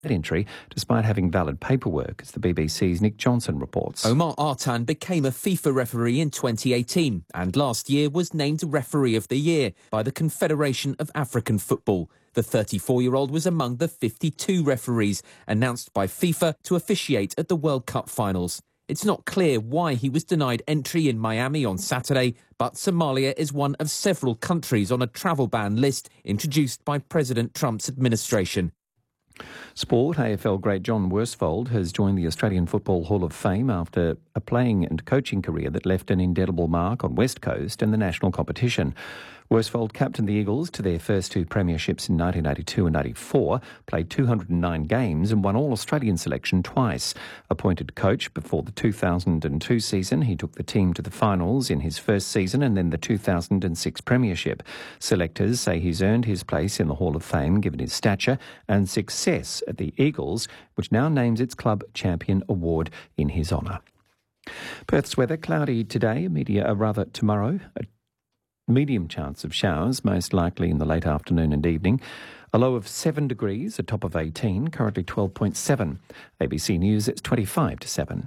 entry despite having valid paperwork, as the BBC's Nick Johnson reports. Omar Artan became a FIFA referee in 2018 and last year was named Referee of the Year by the Confederation of African Football. The 34-year-old was among the 52 referees announced by FIFA to officiate at the World Cup finals. It's not clear why he was denied entry in Miami on Saturday, but Somalia is one of several countries on a travel ban list introduced by President Trump's administration. Sport. AFL great John Worsfold has joined the Australian Football Hall of Fame after a playing and coaching career that left an indelible mark on West Coast and the national competition. Worsfold captained the Eagles to their first two premierships in 1982 and 84, played 209 games and won All-Australian selection twice. Appointed coach before the 2002 season, he took the team to the finals in his first season and then the 2006 premiership. Selectors say he's earned his place in the Hall of Fame given his stature and success at the Eagles, which now names its Club Champion Award in his honour. Perth's weather, cloudy today, tomorrow. A medium chance of showers, most likely in the late afternoon and evening. A low of 7 degrees, a top of 18, currently 12.7. ABC News, it's 25 to 7.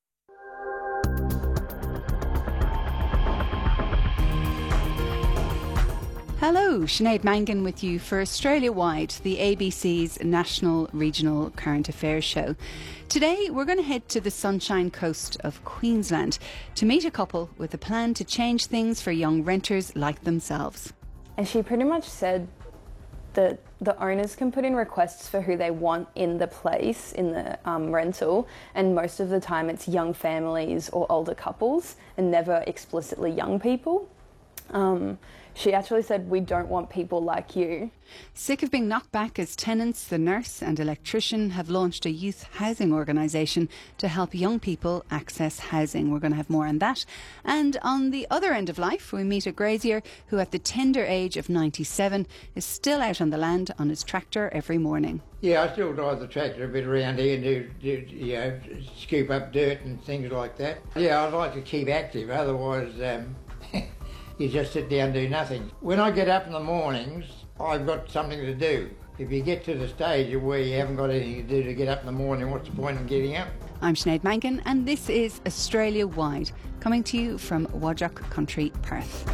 Hello, Sinead Mangan with you for Australia-wide, the ABC's National Regional Current Affairs show. Today, we're going to head to the Sunshine Coast of Queensland to meet a couple with a plan to change things for young renters like themselves. And she pretty much said that the owners can put in requests for who they want in the place, in the rental, and most of the time it's young families or older couples and never explicitly young people. She actually said, "We don't want people like you." Sick of being knocked back as tenants, the nurse and electrician have launched a youth housing organisation to help young people access housing. We're going to have more on that. And on the other end of life, we meet a grazier who at the tender age of 97 is still out on the land on his tractor every morning. Yeah, I still drive the tractor a bit around here and scoop up dirt and things like that. Yeah, I'd like to keep active, otherwise you just sit down and do nothing. When I get up in the mornings, I've got something to do. If you get to the stage where you haven't got anything to do to get up in the morning, what's the point in getting up? I'm Sinead Mangan and this is Australia-wide, coming to you from Wadjock Country, Perth.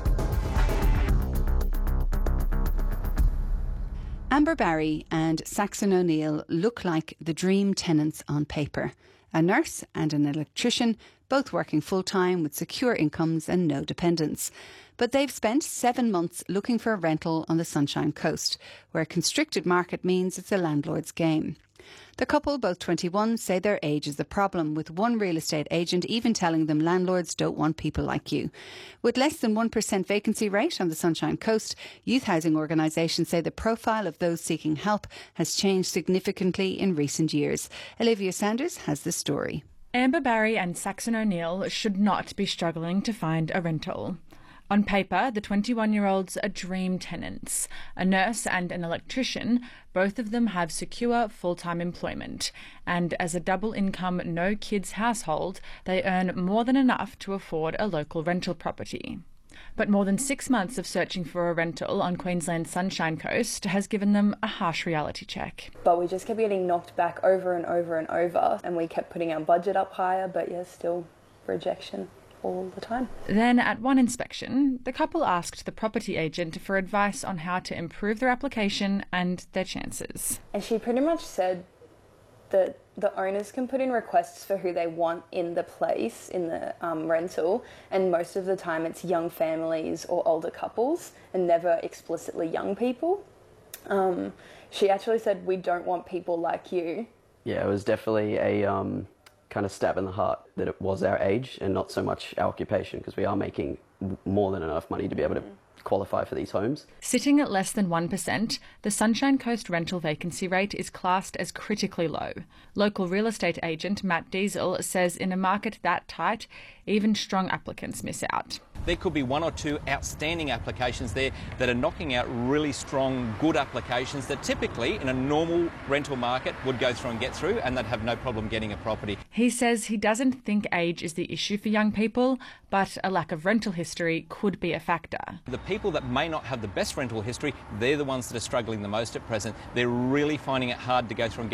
Amber Barry and Saxon O'Neill look like the dream tenants on paper. A nurse and an electrician, both working full-time with secure incomes and no dependents. But they've spent 7 months looking for a rental on the Sunshine Coast, where a constricted market means it's a landlord's game. The couple, both 21, say their age is the problem, with one real estate agent even telling them landlords don't want people like you. With less than 1% vacancy rate on the Sunshine Coast, youth housing organisations say the profile of those seeking help has changed significantly in recent years. Olivia Sanders has the story. Amber Barry and Saxon O'Neill should not be struggling to find a rental. On paper, the 21-year-olds are dream tenants. A nurse and an electrician, both of them have secure full-time employment. And as a double-income, no-kids household, they earn more than enough to afford a local rental property. But more than 6 months of searching for a rental on Queensland's Sunshine Coast has given them a harsh reality check. But we just kept getting knocked back over and over and over, and we kept putting our budget up higher, but yeah, still rejection all the time. Then at one inspection, the couple asked the property agent for advice on how to improve their application and their chances. And she pretty much said that the owners can put in requests for who they want in the place, in the rental, and most of the time it's young families or older couples and never explicitly young people. She actually said, "We don't want people like you." Yeah, it was definitely a kind of stab in the heart that it was our age and not so much our occupation, because we are making more than enough money to be able to qualify for these homes. Sitting at less than 1%, the Sunshine Coast rental vacancy rate is classed as critically low. Local real estate agent Matt Diesel says in a market that tight, even strong applicants miss out. There could be 1 or 2 outstanding applications there that are knocking out really strong, good applications that typically in a normal rental market would go through and get through, and they'd have no problem getting a property. He says he doesn't think age is the issue for young people, but a lack of rental history could be a factor. The people that may not have the best rental history, they're the ones that are struggling the most at present. They're really finding it hard to go through and get